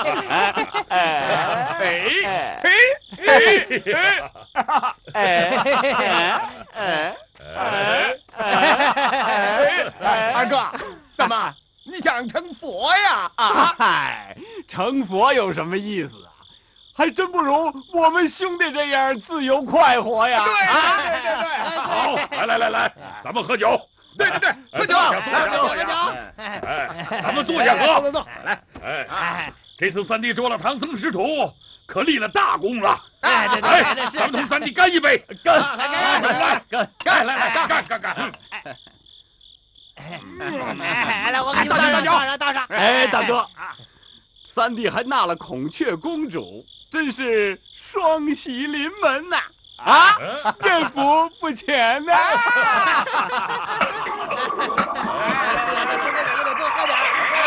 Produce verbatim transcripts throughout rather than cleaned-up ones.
二哥，怎么你想成佛呀？啊， 嗨，成佛有什么意思啊？还真不如我们兄弟这样自由快活呀！ 对啊， 对对对， 好，来来来来，咱们喝酒。 对对对，喝酒， 坐下，坐喝酒， 下。哎，咱们坐下喝。 坐坐坐， 来，哎，这次三弟捉了唐僧师徒，可立了大功了。 哎，对哎， 对，是咱们同三弟干一杯， 干！ 干来， 干！ 干！来来干干干干！ 哎，来，我给你们倒上，倒上，倒上。 哎，大哥，三弟还纳了孔雀公主，真是双喜临门呐！啊，愿福不浅呐！ 是啊，这冲这个也得多喝点。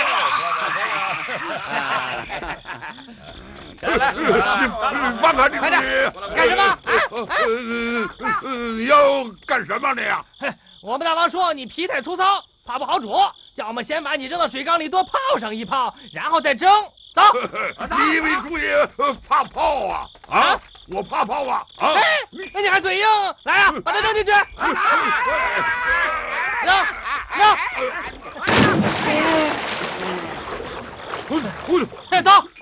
来来，你放开你！ 快点，干什么？ 呃，要干什么你呀？ 我们大王说你皮太粗糙，怕不好煮，叫我们先把你扔到水缸里多泡上一泡，然后再蒸。走。 你以为朱爷怕泡啊？啊，我怕泡啊！啊， 哎，那你还嘴硬？来啊，把它扔进去。扔扔。哎，走。